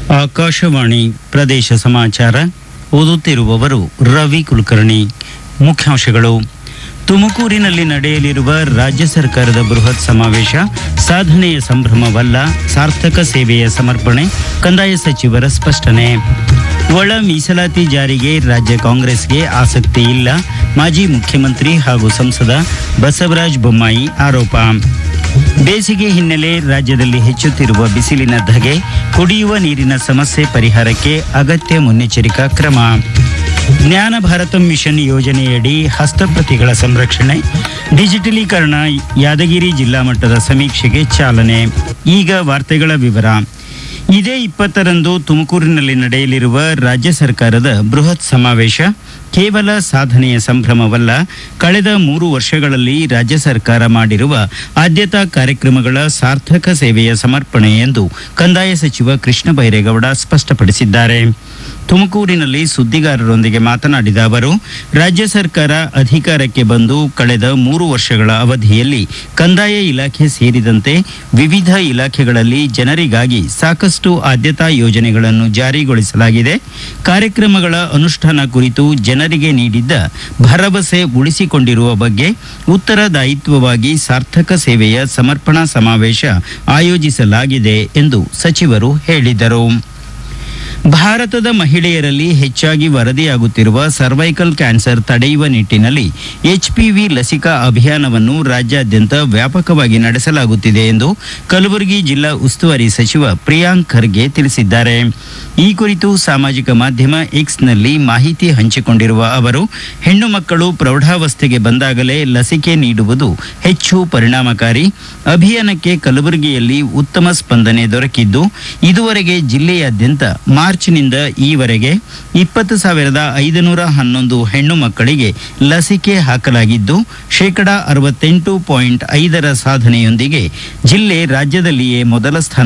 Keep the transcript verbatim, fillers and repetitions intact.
ಆಕಾಶವಾಣಿ ಪ್ರದೇಶ ಸಮಾಚಾರ ಓದುತ್ತಿರುವವರು ರವಿ ಕುಲಕರ್ಣಿ. ಮುಖ್ಯಾಂಶಗಳು: ತುಮಕೂರಿನಲ್ಲಿ ನಡೆಯಲಿರುವ ರಾಜ್ಯ ಸರ್ಕಾರದ ಬೃಹತ್ ಸಮಾವೇಶ ಸಾಧನೆಯ ಸಂಭ್ರಮವಲ್ಲ, ಸಾರ್ಥಕ ಸೇವೆಯ ಸಮರ್ಪಣೆ. ಕಂದಾಯ ಸಚಿವರ ಸ್ಪಷ್ಟನೆ. ಒಳ ಮೀಸಲಾತಿ ಜಾರಿಗೆ ರಾಜ್ಯ ಕಾಂಗ್ರೆಸ್ಗೆ ಆಸಕ್ತಿ ಇಲ್ಲ, ಮಾಜಿ ಮುಖ್ಯಮಂತ್ರಿ ಹಾಗೂ ಸಂಸದ ಬಸವರಾಜ ಬೊಮ್ಮಾಯಿ ಆರೋಪ. ಬೇಸಿಗೆ ಹಿನ್ನೆಲೆ ರಾಜ್ಯದಲ್ಲಿ ಹೆಚ್ಚುತ್ತಿರುವ ಬಿಸಿಲಿನ ಧಗೆ, ಕುಡಿಯುವ ನೀರಿನ ಸಮಸ್ಯೆ ಪರಿಹಾರಕ್ಕೆ ಅಗತ್ಯ ಮುನ್ನೆಚ್ಚರಿಕಾ ಕ್ರಮ. ಜ್ಞಾನ ಭಾರತ ಮಿಷನ್ ಯೋಜನೆಯಡಿ ಹಸ್ತಪ್ರತಿಗಳ ಸಂರಕ್ಷಣೆ, ಡಿಜಿಟಲೀಕರಣ, ಯಾದಗಿರಿ ಜಿಲ್ಲಾ ಮಟ್ಟದ ಸಮೀಕ್ಷೆಗೆ ಚಾಲನೆ. ಈಗ ವಾರ್ತೆಗಳ ವಿವರ. ಇದೇ ಇಪ್ಪತ್ತರಂದು ತುಮಕೂರಿನಲ್ಲಿ ನಡೆಯಲಿರುವ ರಾಜ್ಯ ಸರ್ಕಾರದ ಬೃಹತ್ ಸಮಾವೇಶ ಕೇವಲ ಸಾಧನೆಯ ಸಂಭ್ರಮವಲ್ಲ, ಕಳೆದ ಮೂರು ವರ್ಷಗಳಲ್ಲಿ ರಾಜ್ಯ ಸರ್ಕಾರ ಮಾಡಿರುವ ಆದ್ಯತಾ ಕಾರ್ಯಕ್ರಮಗಳ ಸಾರ್ಥಕ ಸೇವೆಯ ಸಮರ್ಪಣೆ ಎಂದು ಕಂದಾಯ ಸಚಿವ ಕೃಷ್ಣ ಬೈರೇಗೌಡ ಸ್ಪಷ್ಟಪಡಿಸಿದ್ದಾರೆ. ತುಮಕೂರಿನಲ್ಲಿ ಸುದ್ದಿಗಾರರೊಂದಿಗೆ ಮಾತನಾಡಿದ ಅವರು, ರಾಜ್ಯ ಸರ್ಕಾರ ಅಧಿಕಾರಕ್ಕೆ ಬಂದು ಕಳೆದ ಮೂರು ವರ್ಷಗಳ ಅವಧಿಯಲ್ಲಿ ಕಂದಾಯ ಇಲಾಖೆ ಸೇರಿದಂತೆ ವಿವಿಧ ಇಲಾಖೆಗಳಲ್ಲಿ ಜನರಿಗಾಗಿ ಸಾಕಷ್ಟು ಆದ್ಯತಾ ಯೋಜನೆಗಳನ್ನು ಜಾರಿಗೊಳಿಸಲಾಗಿದೆ. ಕಾರ್ಯಕ್ರಮಗಳ ಅನುಷ್ಠಾನ ಕುರಿತು ಜನರಿಗೆ ನೀಡಿದ್ದ ಭರವಸೆ ಉಳಿಸಿಕೊಂಡಿರುವ ಬಗ್ಗೆ ಉತ್ತರದಾಯಿತ್ವವಾಗಿ ಸಾರ್ಥಕ ಸೇವೆಯ ಸಮರ್ಪಣಾ ಸಮಾವೇಶ ಆಯೋಜಿಸಲಾಗಿದೆ ಎಂದು ಸಚಿವರು ಹೇಳಿದರು. ಭಾರತದ ಮಹಿಳೆಯರಲ್ಲಿ ಹೆಚ್ಚಾಗಿ ವರದಿಯಾಗುತ್ತಿರುವ ಸರ್ವೈಕಲ್ ಕ್ಯಾನ್ಸರ್ ತಡೆಯುವ ನಿಟ್ಟಿನಲ್ಲಿ ಎಚ್ಪಿವಿ ಲಸಿಕಾ ಅಭಿಯಾನವನ್ನು ರಾಜ್ಯಾದ್ಯಂತ ವ್ಯಾಪಕವಾಗಿ ನಡೆಸಲಾಗುತ್ತಿದೆ ಎಂದು ಕಲಬುರಗಿ ಜಿಲ್ಲಾ ಉಸ್ತುವಾರಿ ಸಚಿವ ಪ್ರಿಯಾಂಕ್ ಖರ್ಗೆ ತಿಳಿಸಿದ್ದಾರೆ. ಈ ಕುರಿತು ಸಾಮಾಜಿಕ ಮಾಧ್ಯಮ ಎಕ್ಸ್ನಲ್ಲಿ ಮಾಹಿತಿ ಹಂಚಿಕೊಂಡಿರುವ ಅವರು, ಹೆಣ್ಣು ಮಕ್ಕಳು ಪ್ರೌಢಾವಸ್ಥೆಗೆ ಬಂದಾಗಲೇ ಲಸಿಕೆ ನೀಡುವುದು ಹೆಚ್ಚು ಪರಿಣಾಮಕಾರಿ. ಅಭಿಯಾನಕ್ಕೆ ಕಲಬುರಗಿಯಲ್ಲಿ ಉತ್ತಮ ಸ್ಪಂದನೆ ದೊರಕಿದ್ದು, ಇದುವರೆಗೆ ಜಿಲ್ಲೆಯಾದ್ಯಂತ ಮಾರ್ಚ್ನಿಂದ ಈವರೆಗೆ ಇಪ್ಪತ್ತು ಸಾವಿರದ ಐದುನೂರ ಹನ್ನೊಂದು ಹೆಣ್ಣು ಮಕ್ಕಳಿಗೆ ಲಸಿಕೆ ಹಾಕಲಾಗಿದ್ದು, ಶೇಕಡಾ ಅರವತ್ತೆಂಟು ಪಾಯಿಂಟ್ ಐದರ ಸಾಧನೆಯೊಂದಿಗೆ ಜಿಲ್ಲೆ ರಾಜ್ಯದಲ್ಲಿಯೇ ಮೊದಲ ಸ್ಥಾನ